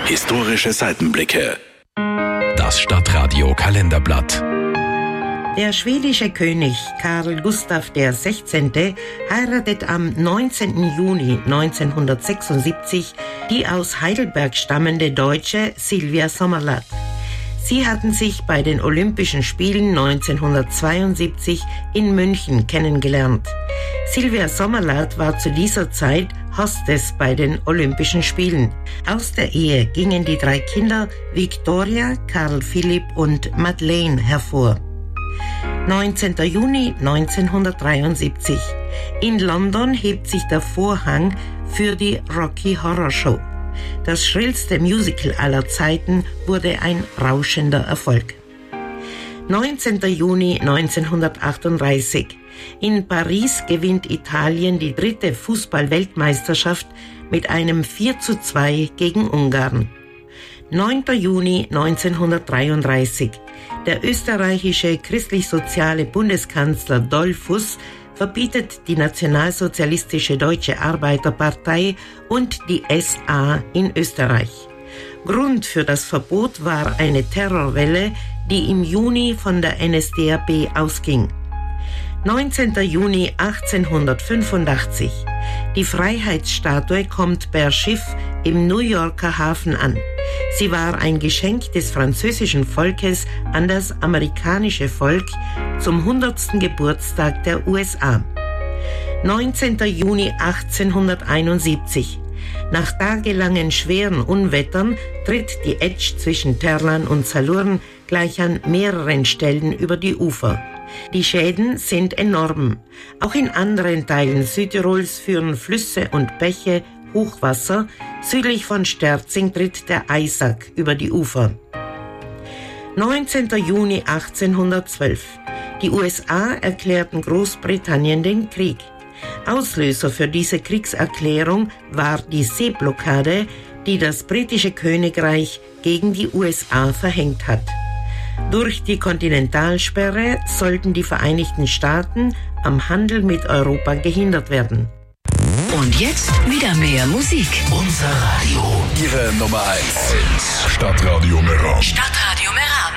Historische Seitenblicke. Das Stadtradio Kalenderblatt. Der schwedische König Carl Gustaf XVI. Heiratet am 19. Juni 1976 die aus Heidelberg stammende Deutsche Sylvia Sommerlath. Sie hatten sich bei den Olympischen Spielen 1972 in München kennengelernt. Sylvia Sommerlath war zu dieser Zeit Hostess bei den Olympischen Spielen. Aus der Ehe gingen die 3 Kinder Victoria, Carl Philipp und Madeleine hervor. 19. Juni 1973. In London hebt sich der Vorhang für die Rocky Horror Show. Das schrillste Musical aller Zeiten wurde ein rauschender Erfolg. 19. Juni 1938. In Paris gewinnt Italien die 3. Fußball-Weltmeisterschaft mit einem 4:2 gegen Ungarn. 9. Juni 1933. Der österreichische christlich-soziale Bundeskanzler Dollfuss verbietet die Nationalsozialistische Deutsche Arbeiterpartei und die SA in Österreich. Grund für das Verbot war eine Terrorwelle, die im Juni von der NSDAP ausging. 19. Juni 1885. Die Freiheitsstatue kommt per Schiff im New Yorker Hafen an. Sie war ein Geschenk des französischen Volkes an das amerikanische Volk zum 100. Geburtstag der USA. 19. Juni 1871. Nach tagelangen schweren Unwettern tritt die Etsch zwischen Terlan und Salurn gleich an mehreren Stellen über die Ufer. Die Schäden sind enorm. Auch in anderen Teilen Südtirols führen Flüsse und Bäche Hochwasser. Südlich von Sterzing tritt der Eisack über die Ufer. 19. Juni 1812. Die USA erklärten Großbritannien den Krieg. Auslöser für diese Kriegserklärung war die Seeblockade, die das britische Königreich gegen die USA verhängt hat. Durch die Kontinentalsperre sollten die Vereinigten Staaten am Handel mit Europa gehindert werden. Und jetzt wieder mehr Musik. Unser Radio. Ihre Nummer 1. Stadtradio Meran. Stadtradio Meran.